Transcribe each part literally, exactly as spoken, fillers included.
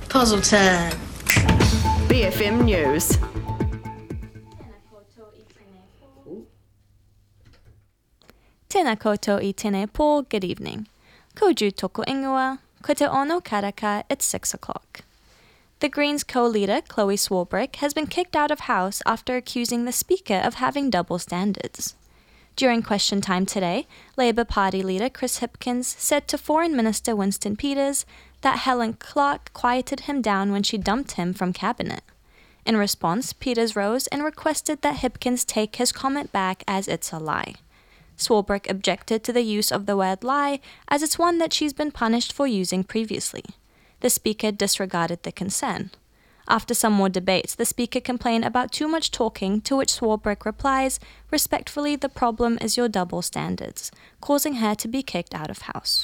Puzzle time. B F M News. Tēnā koutou I tēnei pō, good evening. Ko jū toko ingoa, ko te ono karaka, it's six o'clock. The Greens co-leader, Chloe Swarbrick, has been kicked out of House after accusing the Speaker of having double standards. During question time today, Labour Party leader Chris Hipkins said to Foreign Minister Winston Peters that Helen Clark quieted him down when she dumped him from cabinet. In response, Peters rose and requested that Hipkins take his comment back as it's a lie. Swarbrick objected to the use of the word lie as it's one that she's been punished for using previously. The Speaker disregarded the concern. After some more debates, the Speaker complained about too much talking, to which Swarbrick replies, "Respectfully, the problem is your double standards," causing her to be kicked out of House.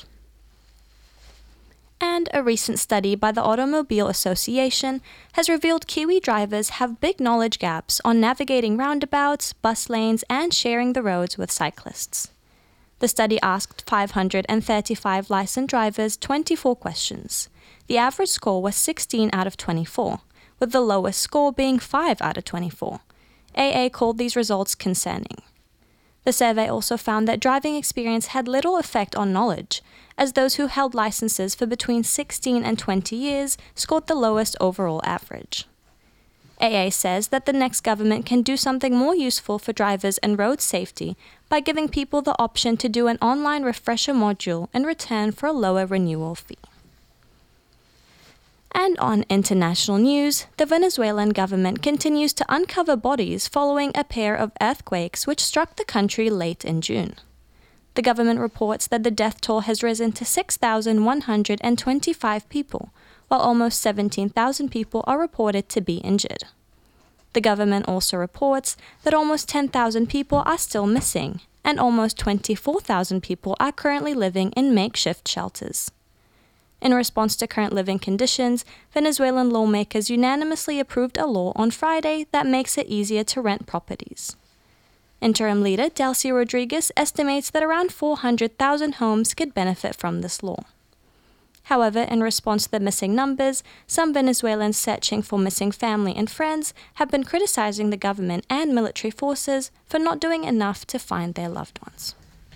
And a recent study by the Automobile Association has revealed Kiwi drivers have big knowledge gaps on navigating roundabouts, bus lanes, and sharing the roads with cyclists. The study asked five hundred thirty-five licensed drivers twenty-four questions. The average score was sixteen out of twenty-four, with the lowest score being five out of twenty-four. A A called these results concerning. The survey also found that driving experience had little effect on knowledge, as those who held licenses for between sixteen and twenty years scored the lowest overall average. A A says that the next government can do something more useful for drivers and road safety by giving people the option to do an online refresher module in return for a lower renewal fee. And on international news, the Venezuelan government continues to uncover bodies following a pair of earthquakes which struck the country late in June. The government reports that the death toll has risen to six thousand one hundred twenty-five people, while almost seventeen thousand people are reported to be injured. The government also reports that almost ten thousand people are still missing, and almost twenty-four thousand people are currently living in makeshift shelters. In response to current living conditions, Venezuelan lawmakers unanimously approved a law on Friday that makes it easier to rent properties. Interim leader Delcy Rodriguez estimates that around four hundred thousand homes could benefit from this law. However, in response to the missing numbers, some Venezuelans searching for missing family and friends have been criticizing the government and military forces for not doing enough to find their loved ones.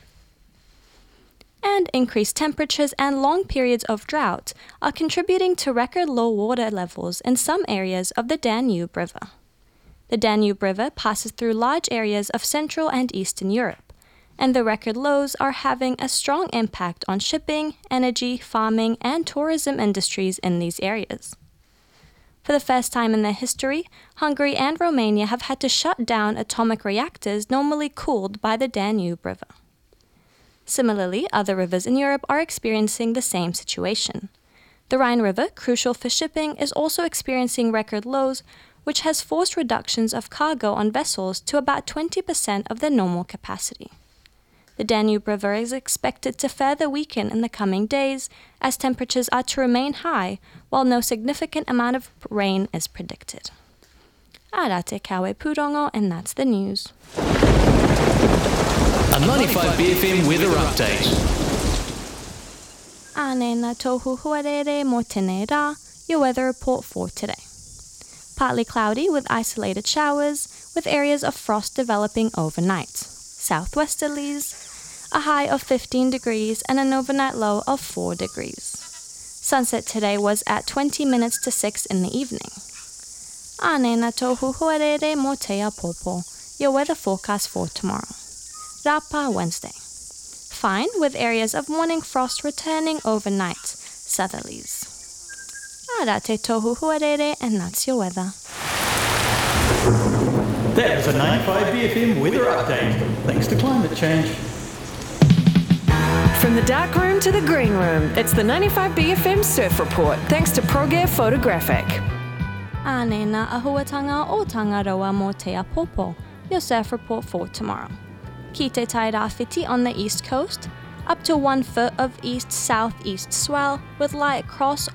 And increased temperatures and long periods of drought are contributing to record low water levels in some areas of the Danube River. The Danube River passes through large areas of Central and Eastern Europe, and the record lows are having a strong impact on shipping, energy, farming, and tourism industries in these areas. For the first time in their history, Hungary and Romania have had to shut down atomic reactors normally cooled by the Danube River. Similarly, other rivers in Europe are experiencing the same situation. The Rhine River, crucial for shipping, is also experiencing record lows, which has forced reductions of cargo on vessels to about twenty percent of their normal capacity. The Danube River is expected to further weaken in the coming days, as temperatures are to remain high, while no significant amount of rain is predicted. Ara te kawe purongo, and that's the news. A ninety-five B F M weather update. Anena tohu huarere mo tēnei rā, your weather report for today. Partly cloudy with isolated showers, with areas of frost developing overnight. Southwesterlies, a high of fifteen degrees and an overnight low of four degrees. Sunset today was at twenty minutes to six in the evening. Anena tohu huarere mo te apopo, your weather forecast for tomorrow. Rapa Wednesday. Fine, with areas of morning frost returning overnight. Southerlies. Ara te tohu huarere, and that's your weather. That was a ninety-five B F M weather update. Thanks to climate change. From the dark room to the green room, it's the ninety-five B F M Surf Report, thanks to ProGear Photographic. Anena ahuatanga o Tangaroa mo te apopo, your surf report for tomorrow. Ki te tai rāwhiti on the east coast, up to one foot of east-southeast swell with light cross